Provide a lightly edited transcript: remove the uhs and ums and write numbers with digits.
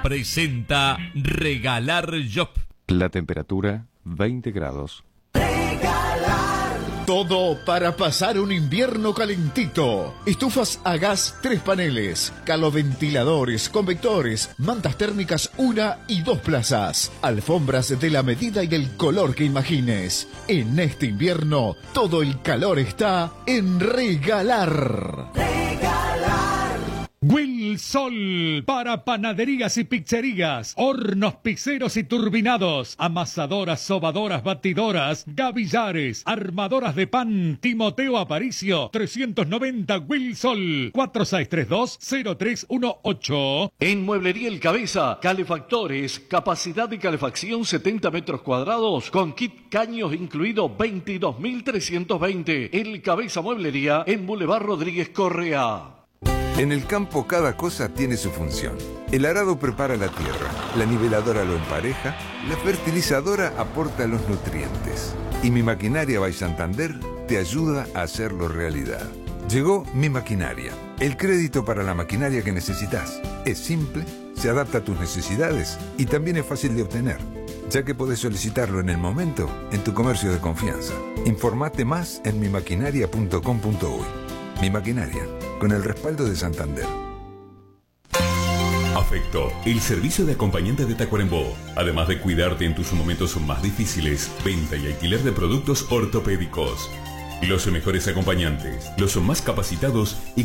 presenta Regalar Job. La temperatura 20 grados. Todo para pasar un invierno calentito. Estufas a gas 3 paneles, caloventiladores, convectores, mantas térmicas 1 y 2 plazas, alfombras de la medida y del color que imagines. En este invierno, todo el calor está en Regalar. Wilsol, para panaderías y pizzerías, hornos pizzeros y turbinados, amasadoras, sobadoras, batidoras, gavillares, armadoras de pan. Timoteo Aparicio, 390 Wilsol, 4632-0318. En Mueblería El Cabeza, calefactores, capacidad de calefacción 70 metros cuadrados, con kit caños incluido 22.320. El Cabeza Mueblería en Boulevard Rodríguez Correa. En el campo cada cosa tiene su función. El arado prepara la tierra, la niveladora lo empareja, la fertilizadora aporta los nutrientes. Y Mi Maquinaria by Santander te ayuda a hacerlo realidad. Llegó Mi Maquinaria, el crédito para la maquinaria que necesitas. Es simple, se adapta a tus necesidades y también es fácil de obtener, ya que podés solicitarlo en el momento en tu comercio de confianza. Informate más en mimaquinaria.com.uy. Mi Maquinaria, con el respaldo de Santander. Afecto, el servicio de acompañante de Tacuarembó. Además de cuidarte en tus momentos más difíciles, venta y alquiler de productos ortopédicos. Los mejores acompañantes, los más capacitados y